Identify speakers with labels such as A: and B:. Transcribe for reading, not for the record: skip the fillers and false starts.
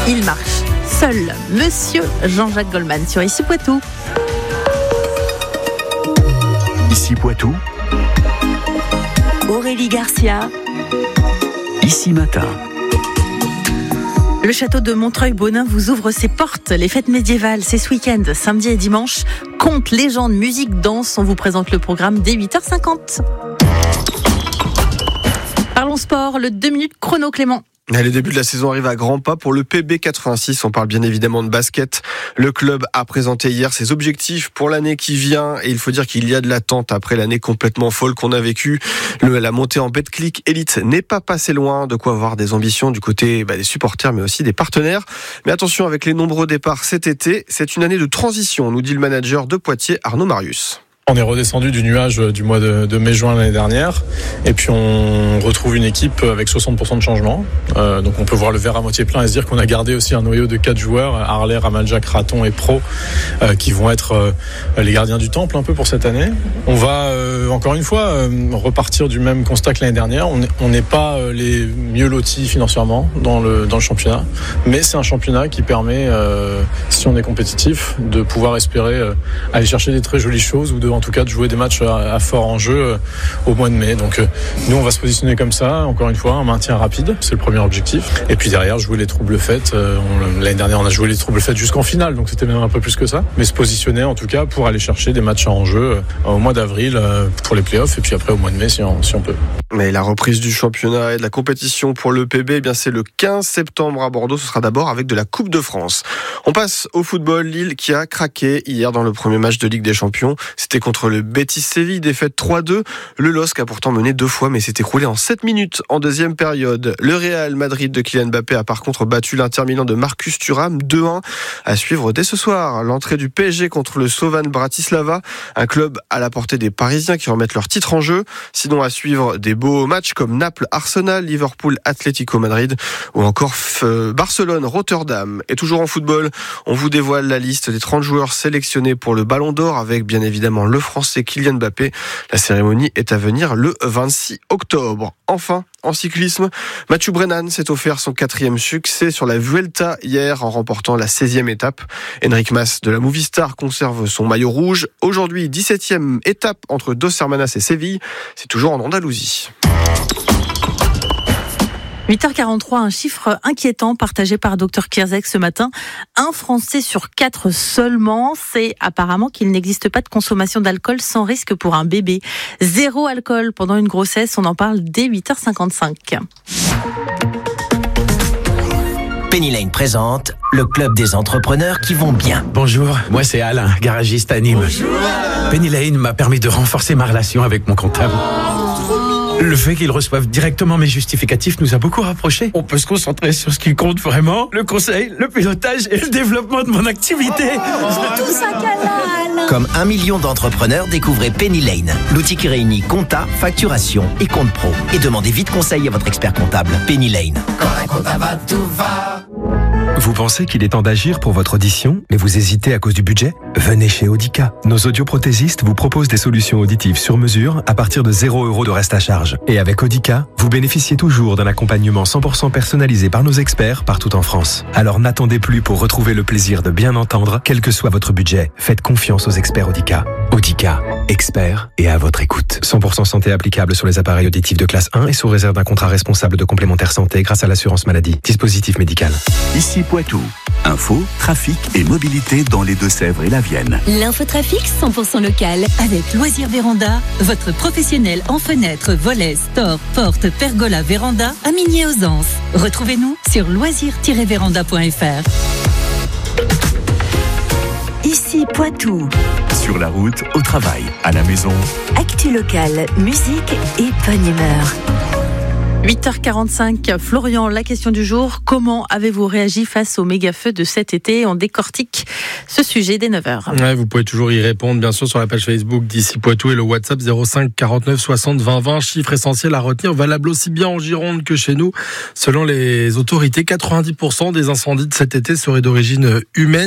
A: Il marche seul, Monsieur Jean-Jacques Goldman sur Ici Poitou.
B: Ici Poitou,
C: Aurélie Garcia.
B: Ici Matin.
A: Le château de Montreuil-Beaunin vous ouvre ses portes. Les fêtes médiévales, c'est ce week-end, samedi et dimanche. Contes, légendes, musique, danse. On vous présente le programme dès 8h50. Parlons sport, le 2 minutes chrono, Clément.
D: Le début de la saison arrive à grands pas pour le PB86. On parle bien évidemment de basket. Le club a présenté hier ses objectifs pour l'année qui vient et il faut dire qu'il y a de l'attente après l'année complètement folle qu'on a vécue. La montée en Betclic Elite n'est pas passée loin, de quoi avoir des ambitions du côté des supporters mais aussi des partenaires. Mais attention, avec les nombreux départs cet été, c'est une année de transition, nous dit le manager de Poitiers, Arnaud Marius.
E: On est redescendu du nuage du mois de mai-juin l'année dernière et puis on retrouve une équipe avec 60% de changement. Donc on peut voir le verre à moitié plein et se dire qu'on a gardé aussi un noyau de 4 joueurs, Harley, Ramaljac, Raton et Pro, qui vont être les gardiens du temple un peu pour cette année. On va encore une fois repartir du même constat que l'année dernière. On n'est pas les mieux lotis financièrement dans le championnat, mais c'est un championnat qui permet, si on est compétitif, de pouvoir espérer aller chercher des très jolies choses ou en tout cas de jouer des matchs à fort enjeu au mois de mai. Donc nous on va se positionner comme ça, encore une fois, un maintien rapide, c'est le premier objectif. Et puis derrière jouer les troubles faites. L'année dernière on a joué les troubles faites jusqu'en finale, donc c'était même un peu plus que ça. Mais se positionner en tout cas pour aller chercher des matchs à enjeu au mois d'avril pour les playoffs et puis après au mois de mai si on peut.
D: Mais la reprise du championnat et de la compétition pour le PB, c'est le 15 septembre à Bordeaux. Ce sera d'abord avec de la Coupe de France. On passe au football. Lille qui a craqué hier dans le premier match de Ligue des Champions. C'était contre le Betis Séville, défaite 3-2. Le LOSC a pourtant mené 2 fois, mais s'est écroulé en 7 minutes en deuxième période. Le Real Madrid de Kylian Mbappé a par contre battu l'Inter Milan de Marcus Thuram 2-1. À suivre dès ce soir, l'entrée du PSG contre le Slovan Bratislava, un club à la portée des Parisiens qui remettent leur titre en jeu. Sinon à suivre des beaux matchs comme Naples-Arsenal, Liverpool-Atlético Madrid ou encore Barcelone-Rotterdam. Et toujours en football, on vous dévoile la liste des 30 joueurs sélectionnés pour le Ballon d'Or avec bien évidemment le Français Kylian Mbappé. La cérémonie est à venir le 26 octobre. Enfin, en cyclisme, Mathieu Brennan s'est offert son 4e succès sur la Vuelta hier en remportant la 16e étape. Enric Mas de la Movistar conserve son maillot rouge. Aujourd'hui, 17e étape entre Dos Hermanas et Séville. C'est toujours en Andalousie.
A: 8h43, un chiffre inquiétant partagé par Dr Kierzek ce matin. 1 Français sur 4 seulement, c'est apparemment qu'il n'existe pas de consommation d'alcool sans risque pour un bébé. 0 alcool pendant une grossesse, on en parle dès 8h55.
F: Penny Lane présente le club des entrepreneurs qui vont bien.
G: Bonjour, moi c'est Alain, garagiste à Nîmes. Bonjour Alain. Penny Lane m'a permis de renforcer ma relation avec mon comptable. Le fait qu'ils reçoivent directement mes justificatifs nous a beaucoup rapprochés. On peut se concentrer sur ce qui compte vraiment, le conseil, le pilotage et le développement de mon activité.
C: Tout ça câlin.
F: Comme 1 million d'entrepreneurs, découvrez Penny Lane, l'outil qui réunit compta, facturation et compte pro. Et demandez vite conseil à votre expert comptable. Penny Lane.
H: Quand un comptable va, tout va.
I: Vous pensez qu'il est temps d'agir pour votre audition, mais vous hésitez à cause du budget ? Venez chez Audica. Nos audioprothésistes vous proposent des solutions auditives sur mesure à partir de 0 € de reste à charge. Et avec Audica, vous bénéficiez toujours d'un accompagnement 100% personnalisé par nos experts partout en France. Alors n'attendez plus pour retrouver le plaisir de bien entendre, quel que soit votre budget. Faites confiance aux experts Audica. Audica, experts et à votre écoute. 100% santé applicable sur les appareils auditifs de classe 1 et sous réserve d'un contrat responsable de complémentaire santé grâce à l'assurance maladie. Dispositif médical.
B: Ici Poitou. Info, trafic et mobilité dans les Deux-Sèvres et la Vienne.
C: L'infotrafic 100% local avec Loisirs Véranda, votre professionnel en fenêtres, volets, stores, portes, pergola, véranda à Migné-aux-Anses. Retrouvez-nous sur loisirs-véranda.fr. Ici Poitou.
B: Sur la route, au travail, à la maison.
C: Actu locale, musique et bonne humeur.
A: 8h45, Florian, la question du jour. Comment avez-vous réagi face au méga-feu de cet été ? On décortique ce sujet dès 9h.
E: Ouais, vous pouvez toujours y répondre, bien sûr, sur la page Facebook d'Ici Poitou et le WhatsApp 05 49 60 20 20. Chiffre essentiel à retenir, valable aussi bien en Gironde que chez nous. Selon les autorités, 90% des incendies de cet été seraient d'origine humaine.